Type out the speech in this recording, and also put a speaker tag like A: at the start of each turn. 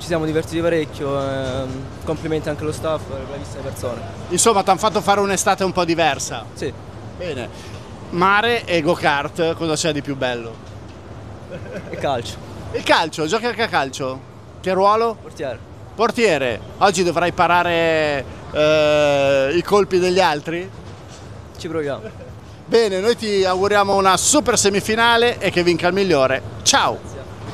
A: siamo divertiti parecchio, complimenti anche allo staff, bravissime persone.
B: Insomma, ti hanno fatto fare un'estate un po' diversa.
A: Sì.
B: Bene. Mare e go-kart, cosa c'è di più bello?
A: E calcio.
B: Il calcio, giochi anche a calcio? Che ruolo?
A: Portiere.
B: Portiere. Oggi dovrai parare i colpi degli altri?
A: Ci proviamo.
B: Bene, noi ti auguriamo una super semifinale e che vinca il migliore. Ciao!